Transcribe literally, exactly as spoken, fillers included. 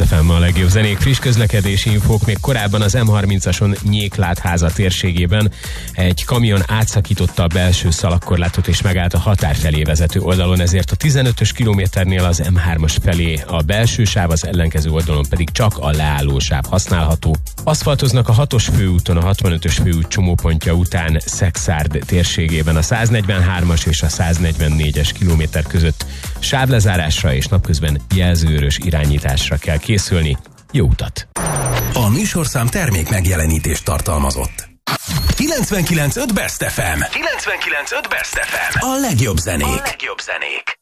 ef em, a legjobb zenék, friss közlekedési infók. Még korábban az em harmincason Nyéklátháza térségében egy kamion átszakította a belső szalagkorlátot és megállt a határ felé vezető oldalon, ezért a tizenötös kilométernél az em hármas felé a belső sáv, az ellenkező oldalon pedig csak a leálló sáv használható. Aszfaltoznak a hatos főúton, a hatvanötös főút csomópontja után Szexárd térségében a száznegyvenhármas és a száznegyvennégyes kilométer között sávlezárásra és napközben jelzőörös irányításra kell készülni. Jó utat! A műsorszám termék megjelenítést tartalmazott. kilencvenkilenc pont öt Best ef em. kilencvenkilenc pont öt Best ef em. A legjobb zenék. A legjobb zenék.